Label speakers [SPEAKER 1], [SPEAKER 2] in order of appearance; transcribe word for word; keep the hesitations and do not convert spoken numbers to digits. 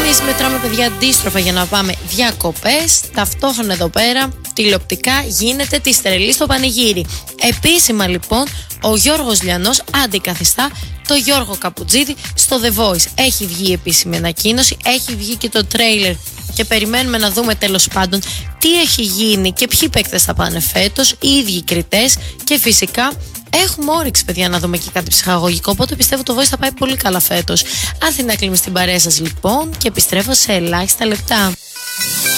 [SPEAKER 1] Εμείς μετράμε, παιδιά, αντίστροφα για να πάμε διακοπές. Ταυτόχρονα εδώ πέρα τηλεοπτικά γίνεται τη τρελή στο πανηγύρι. Επίσημα λοιπόν ο Γιώργος Λιανός αντικαθιστά το Γιώργο Καπουτζίδη στο The Voice. Έχει βγει επίσημη ανακοίνωση, έχει βγει και το τρέιλερ και περιμένουμε να δούμε τέλος πάντων τι έχει γίνει και ποιοι παίκτες θα πάνε φέτος, οι ίδιοι κριτές, και φυσικά έχουμε όρεξη, παιδιά, να δούμε και κάτι ψυχαγωγικό. Οπότε πιστεύω το Voice θα πάει πολύ καλά φέτος. Αθηνά Κλίμη στην παρέα σας λοιπόν και επιστρέφω σε ελάχιστα λεπτά.